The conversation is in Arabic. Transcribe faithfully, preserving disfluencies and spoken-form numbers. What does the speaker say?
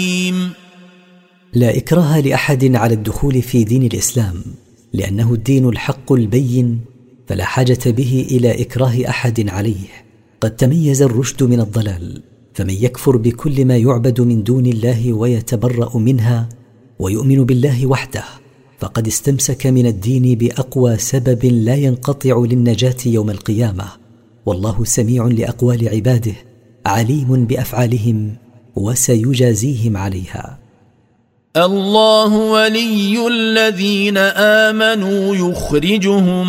لا إكراه لأحد على الدخول في دين الإسلام، لأنه الدين الحق البين، فلا حاجة به إلى إكراه أحد عليه. قد تميز الرشد من الضلال، فمن يكفر بكل ما يعبد من دون الله ويتبرأ منها ويؤمن بالله وحده فقد استمسك من الدين بأقوى سبب لا ينقطع للنجاة يوم القيامة. والله سميع لأقوال عباده عليم بأفعالهم وسيجازيهم عليها. الله ولي الذين آمنوا يخرجهم